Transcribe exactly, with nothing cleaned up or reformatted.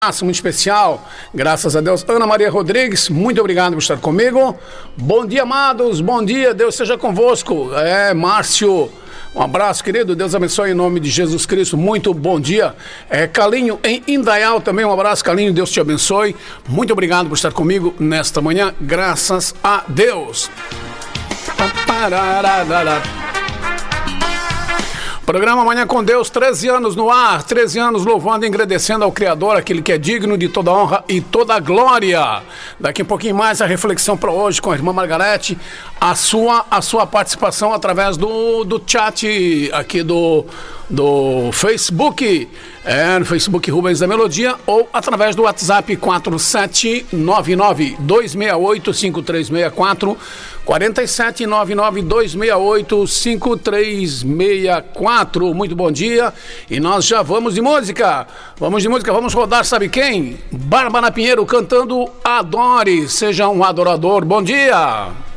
Muito especial, graças a Deus. Ana Maria Rodrigues, muito obrigado por estar comigo. Bom dia, amados, bom dia, Deus seja convosco. É, Márcio, um abraço, querido, Deus abençoe em nome de Jesus Cristo, muito bom dia. É, Calinho, em Indaial também, um abraço, Calinho, Deus te abençoe. Muito obrigado por estar comigo nesta manhã, graças a Deus. Programa Manhã com Deus, treze anos no ar, treze anos louvando e agradecendo ao Criador, aquele que é digno de toda honra e toda glória. Daqui a pouquinho mais a reflexão para hoje com a irmã Margarete, a sua, a sua participação através do, do chat aqui do, do Facebook, é, no Facebook Rubens da Melodia, ou através do WhatsApp quatro sete nove nove dois seis oito cinco três seis quatro, quatro sete nove nove dois seis oito cinco três seis quatro. Muito bom dia. E nós já vamos de música. Vamos de música, vamos rodar, sabe quem? Bárbara Pinheiro cantando Adore. Seja um adorador. Bom dia.